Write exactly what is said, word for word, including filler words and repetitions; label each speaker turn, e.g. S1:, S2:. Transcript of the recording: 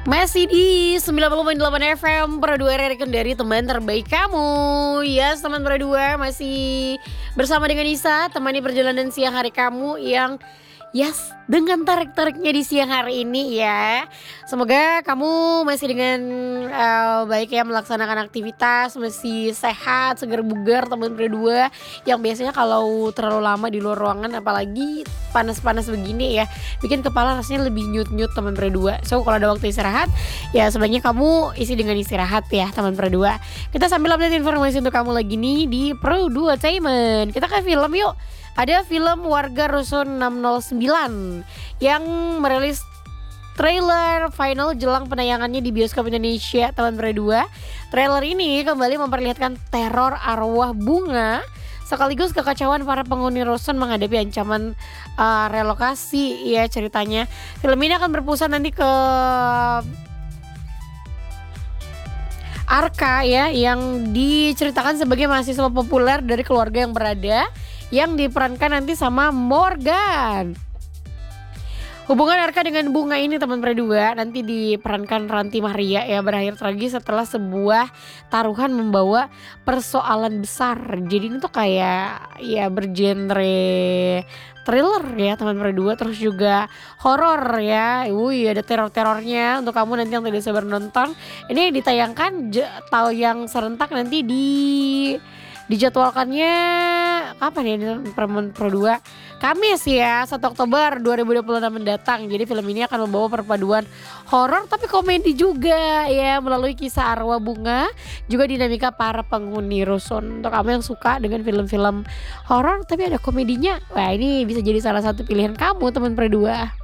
S1: Masih di sembilan puluh koma delapan F M Pro dua dari teman terbaik kamu. Yes, teman Pro dua masih bersama dengan Nisa, temani perjalanan siang hari kamu yang yes, dengan tarik-tariknya di siang hari ini ya. Semoga kamu masih dengan eh, baik ya melaksanakan aktivitas, masih sehat, segar bugar teman Pro dua yang biasanya kalau terlalu lama di luar ruangan apalagi panas-panas begini ya, bikin kepala rasanya lebih nyut-nyut teman Pro dua. So kalau ada waktu istirahat ya sebaiknya kamu isi dengan istirahat ya teman Pro dua. Kita sambil update informasi untuk kamu lagi nih di Pro dua Entertainment. Kita ke film yuk. Ada film Warga Rusun enam nol sembilan yang merilis trailer final jelang penayangannya di bioskop Indonesia teman Pro dua. Trailer ini kembali memperlihatkan teror arwah bunga sekaligus kekacauan para penghuni rusun menghadapi ancaman uh, relokasi ya ceritanya. Film ini akan berpusat nanti ke Arka ya yang diceritakan sebagai mahasiswa populer dari keluarga yang berada yang diperankan nanti sama Morgan. Hubungan Arka dengan bunga ini teman Pro dua nanti diperankan Ranti Maria ya berakhir tragis setelah sebuah taruhan membawa persoalan besar. Jadi ini tuh kayak ya bergenre thriller ya teman Pro dua, terus juga horor ya. Wih, ada teror-terornya untuk kamu nanti yang tidak sabar nonton. Ini ditayangkan j- tayang serentak nanti di dijadwalkannya kapan ya teman Pro dua? Kamis ya, satu Oktober dua ribu dua puluh enam mendatang. Jadi film ini akan membawa perpaduan horor tapi komedi juga ya melalui kisah arwah bunga, juga dinamika para penghuni rusun. Untuk kamu yang suka dengan film-film horor tapi ada komedinya, wah ini bisa jadi salah satu pilihan kamu teman Pro dua.